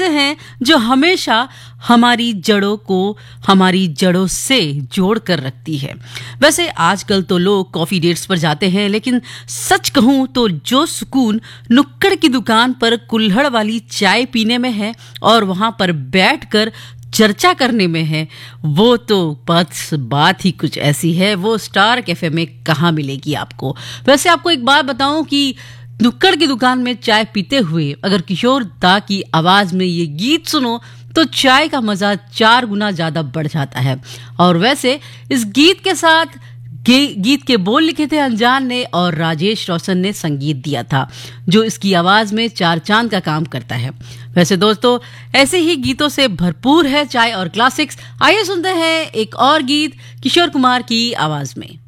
चीजें हैं जो हमेशा हमारी जड़ों को हमारी जड़ों से जोड़ कर रखती है। वैसे आजकल तो लोग कॉफी डेट्स पर जाते हैं, लेकिन सच कहूं तो जो सुकून नुक्कड़ की दुकान पर कुल्हड़ वाली चाय पीने में है और वहां पर बैठकर चर्चा करने में है, वो तो बस बात ही कुछ ऐसी है। वो स्टार कैफे में कहाँ मिलेगी आपको। वैसे आपको एक बात बताऊं कि नुक्कड़ की दुकान में चाय पीते हुए अगर किशोर दा की आवाज में ये गीत सुनो तो चाय का मजा 4 गुना ज्यादा बढ़ जाता है। और वैसे इस गीत के साथ गीत के बोल लिखे थे अनजान ने और राजेश रोशन ने संगीत दिया था, जो इसकी आवाज में 4 चांद का काम करता है। वैसे दोस्तों, ऐसे ही गीतों से भरपूर है चाय और क्लासिक्स। आइए सुनते हैं एक और गीत किशोर कुमार की आवाज में।